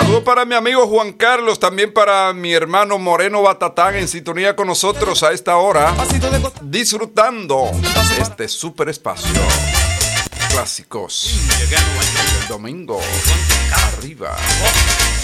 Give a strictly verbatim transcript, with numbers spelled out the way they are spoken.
Saludo para mi amigo Juan Carlos, también para mi hermano Moreno Batatán en sintonía con nosotros a esta hora, disfrutando este super espacio. Clásicos del domingo. Arriba.